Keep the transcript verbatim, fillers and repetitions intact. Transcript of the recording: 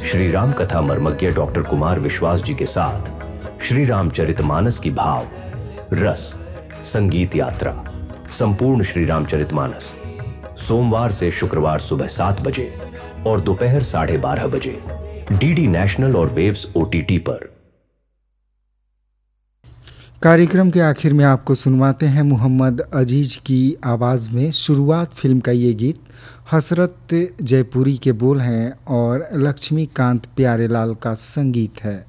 श्री राम कथा मर्मज्ञ डॉक्टर कुमार विश्वास जी के साथ श्री रामचरितमानस की भाव, रस, संगीत यात्रा, संपूर्ण श्री रामचरितमानस सोमवार से शुक्रवार सुबह सात बजे और दोपहर साढ़े बारह बजे डीडी नेशनल और वेव्स ओटीटी पर। कार्यक्रम के आखिर में आपको सुनवाते हैं मोहम्मद अजीज की आवाज़ में शुरुआत फिल्म का ये गीत। हसरत जयपुरी के बोल हैं और लक्ष्मीकांत प्यारेलाल का संगीत है।